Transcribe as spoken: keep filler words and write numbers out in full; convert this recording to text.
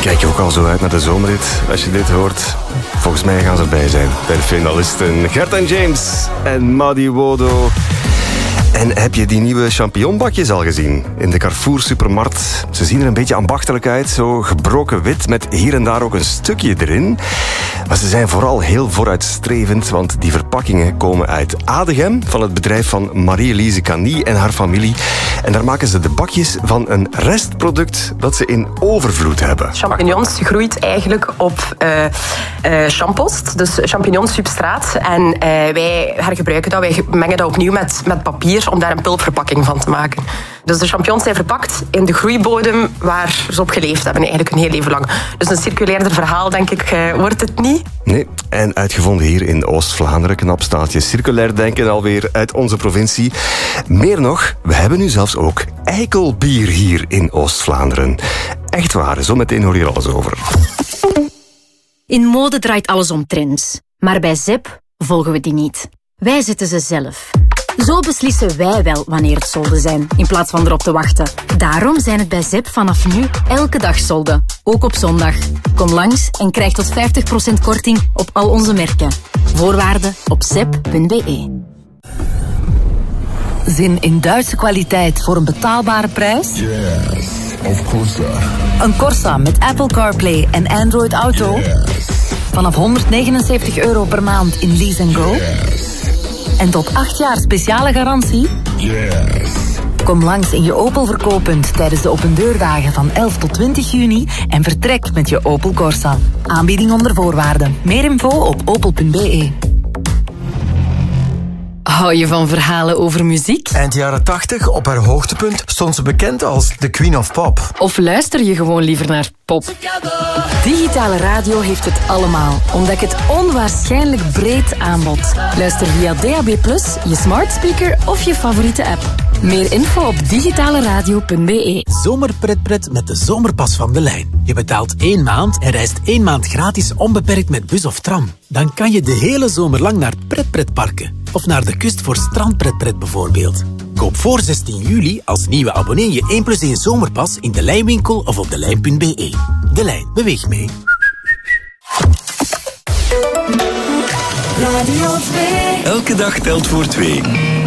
Kijk je ook al zo uit naar de zomerrit als je dit hoort? Volgens mij gaan ze erbij zijn. Bij de finalisten Gert en James en Madi Wodo. En heb je die nieuwe champignonbakjes al gezien? In de Carrefour supermarkt. Ze zien er een beetje ambachtelijk uit. Zo gebroken wit met hier en daar ook een stukje erin. Maar ze zijn vooral heel vooruitstrevend, want die verpakkingen komen uit Adegem, van het bedrijf van Marie-Elise Canie en haar familie. En daar maken ze de bakjes van een restproduct dat ze in overvloed hebben. Champignons groeit eigenlijk op uh, uh, champost, dus champignonsubstraat. En uh, wij hergebruiken dat, wij mengen dat opnieuw met, met papier om daar een pulpverpakking van te maken. Dus de champignons zijn verpakt in de groeibodem waar ze op geleefd hebben, eigenlijk hun heel leven lang. Dus een circulairder verhaal, denk ik, uh, wordt het niet. Nee, en uitgevonden hier in Oost-Vlaanderen. Knap staatje circulair denken alweer uit onze provincie. Meer nog, we hebben nu zelfs ook eikelbier hier in Oost-Vlaanderen. Echt waar, zo meteen hoor je er alles over. In mode draait alles om trends. Maar bij Zep volgen we die niet. Wij zetten ze zelf. Zo beslissen wij wel wanneer het solden zijn, in plaats van erop te wachten. Daarom zijn het bij Zep vanaf nu elke dag solden. Ook op zondag. Kom langs en krijg tot vijftig procent korting op al onze merken. Voorwaarden op zep punt b e. Zin in Duitse kwaliteit voor een betaalbare prijs? Yes, of course. Een Corsa met Apple CarPlay en Android Auto? Yes. Vanaf honderdnegenenzeventig euro per maand in Lease and Go? Yes. En tot acht jaar speciale garantie? Yes. Kom langs in je Opel verkooppunt tijdens de opendeurdagen van elf tot twintig juni en vertrek met je Opel Corsa. Aanbieding onder voorwaarden. Meer info op opel punt b e. Hou je van verhalen over muziek? Eind jaren tachtig, op haar hoogtepunt, stond ze bekend als de Queen of Pop. Of luister je gewoon liever naar pop? Digitale radio heeft het allemaal. Ontdek het onwaarschijnlijk breed aanbod. Luister via D A B plus, je smart speaker of je favoriete app. Meer info op digitaleradio punt b e. Zomerpretpret met de zomerpas van De Lijn. Je betaalt één maand en reist één maand gratis onbeperkt met bus of tram. Dan kan je de hele zomer lang naar pretpretparken. Of naar de kust voor strandpretpret bijvoorbeeld. Koop voor zestien juli als nieuwe abonnee je één plus één zomerpas in De Lijnwinkel of op delijn punt b e. De Lijn, beweeg mee. Radio twee. Elke dag telt voor twee.